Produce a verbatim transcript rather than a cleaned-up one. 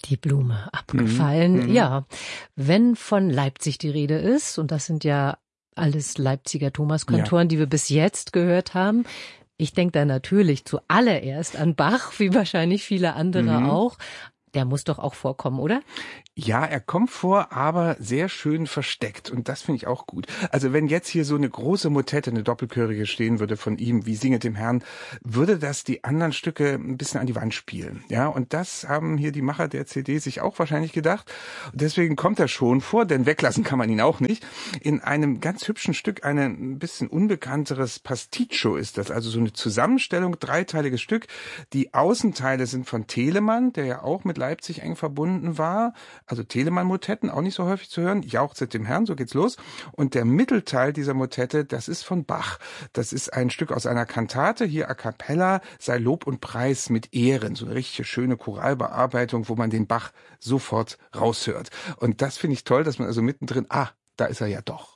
Die Blume abgefallen. Mhm. Ja, wenn von Leipzig die Rede ist, und das sind ja alles Leipziger Thomaskantoren, ja, die wir bis jetzt gehört haben. Ich denke da natürlich zuallererst an Bach, wie wahrscheinlich viele andere mhm. auch. Der muss doch auch vorkommen, oder? Ja, er kommt vor, aber sehr schön versteckt. Und das finde ich auch gut. Also wenn jetzt hier so eine große Motette, eine doppelchörige stehen würde von ihm, wie Singet dem Herrn, würde das die anderen Stücke ein bisschen an die Wand spielen. Ja, und das haben hier die Macher der C D sich auch wahrscheinlich gedacht. Und deswegen kommt er schon vor, denn weglassen kann man ihn auch nicht. In einem ganz hübschen Stück, ein bisschen unbekannteres Pasticcio ist das. Also so eine Zusammenstellung, dreiteiliges Stück. Die Außenteile sind von Telemann, der ja auch mit Leipzig eng verbunden war. Also Telemann-Motetten, auch nicht so häufig zu hören. Jauchzet dem Herrn, so geht's los. Und der Mittelteil dieser Motette, das ist von Bach. Das ist ein Stück aus einer Kantate, hier a cappella, sei Lob und Preis mit Ehren. So eine richtige schöne Choralbearbeitung, wo man den Bach sofort raushört. Und das finde ich toll, dass man also mittendrin, ah, da ist er ja doch.